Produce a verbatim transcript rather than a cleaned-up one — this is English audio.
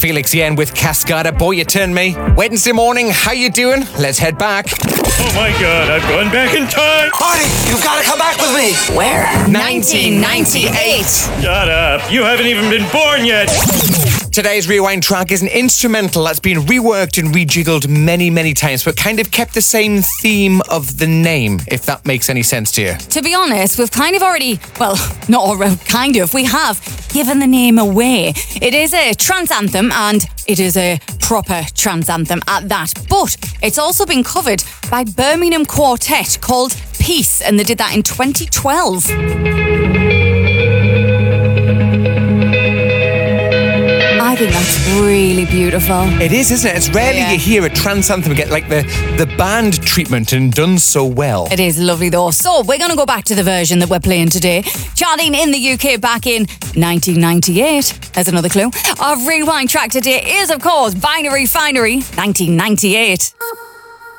Felix Yen with Cascada. Boy, you turn me. Wednesday morning, how you doing? Let's head back. Oh my god, I've gone back in time! Marty, you've got to come back with me! Where? nineteen ninety-eight. Shut up, you haven't even been born yet! Today's Rewind track is an instrumental that's been reworked and rejiggled many, many times, but kind of kept the same theme of the name, if that makes any sense to you. To be honest, we've kind of already, well, not already, kind of, we have given the name away. It is a trance anthem, and it is a proper trance anthem at that. But it's also been covered by Birmingham Quartet called Peace, and they did that in twenty twelve. I think that's really beautiful. It is, isn't it? It's rarely Yeah. you hear a trance anthem get like the, the band treatment and done so well. It is lovely though. So we're going to go back to the version that we're playing today. Charting in the U K back in nineteen ninety-eight. There's another clue. Our Rewind track today is, of course, Binary Finery, nineteen ninety-eight.